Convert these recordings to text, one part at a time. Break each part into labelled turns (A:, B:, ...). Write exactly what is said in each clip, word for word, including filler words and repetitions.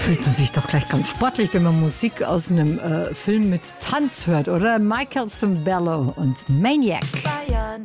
A: Fühlt man sich doch gleich ganz sportlich, wenn man Musik aus einem äh, Film mit Tanz hört, oder? Michael Cimbello und Maniac.
B: Bayern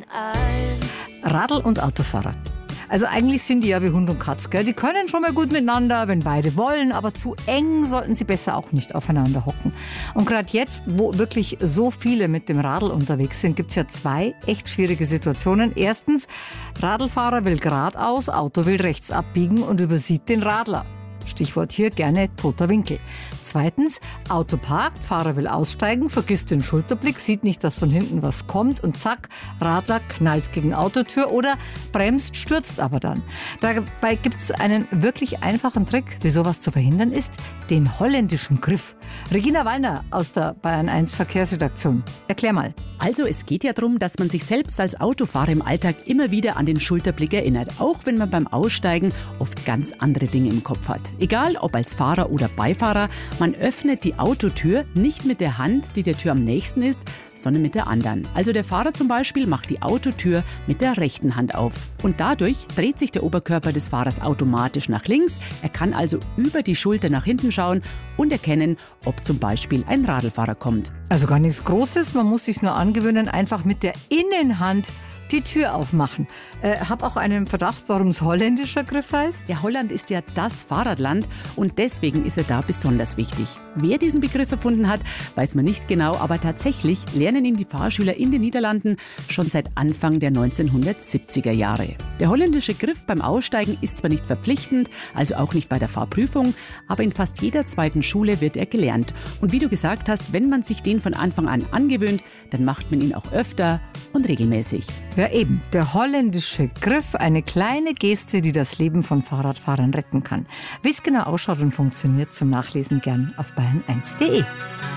B: ein.
A: Radl- und Autofahrer. Also eigentlich sind die ja wie Hund und Katz, gell? Die können schon mal gut miteinander, wenn beide wollen, aber zu eng sollten sie besser auch nicht aufeinander hocken. Und gerade jetzt, wo wirklich so viele mit dem Radl unterwegs sind, gibt es ja zwei echt schwierige Situationen. Erstens, Radlfahrer will geradeaus, Auto will rechts abbiegen und übersieht den Radler. Stichwort hier gerne toter Winkel. Zweitens, Auto parkt, Fahrer will aussteigen, vergisst den Schulterblick, sieht nicht, dass von hinten was kommt und zack, Radler knallt gegen Autotür oder bremst, stürzt aber dann. Dabei gibt es einen wirklich einfachen Trick, wie sowas zu verhindern ist, den holländischen Griff. Regina Wallner aus der Bayern eins Verkehrsredaktion. Erklär mal.
C: Also es geht ja darum, dass man sich selbst als Autofahrer im Alltag immer wieder an den Schulterblick erinnert, auch wenn man beim Aussteigen oft ganz andere Dinge im Kopf hat. Egal ob als Fahrer oder Beifahrer, man öffnet die Autotür nicht mit der Hand, die der Tür am nächsten ist, sondern mit der anderen. Also der Fahrer zum Beispiel macht die Autotür mit der rechten Hand auf. Und dadurch dreht sich der Oberkörper des Fahrers automatisch nach links. Er kann also über die Schulter nach hinten schauen und erkennen, ob zum Beispiel ein Radlfahrer kommt.
A: Also gar nichts Großes, man muss sich nur angewöhnen, einfach mit der Innenhand die Tür aufmachen. Äh, hab auch einen Verdacht, warum es holländischer Griff heißt.
C: Ja, Holland ist ja das Fahrradland und deswegen ist er da besonders wichtig. Wer diesen Begriff erfunden hat, weiß man nicht genau, aber tatsächlich lernen ihn die Fahrschüler in den Niederlanden schon seit Anfang der neunzehnhundertsiebziger Jahre. Der holländische Griff beim Aussteigen ist zwar nicht verpflichtend, also auch nicht bei der Fahrprüfung, aber in fast jeder zweiten Schule wird er gelernt. Und wie du gesagt hast, wenn man sich den von Anfang an angewöhnt, dann macht man ihn auch öfter und regelmäßig.
A: Ja eben, der holländische Griff, eine kleine Geste, die das Leben von Fahrradfahrern retten kann. Wie es genau ausschaut und funktioniert, zum Nachlesen gern auf bayern eins punkt de.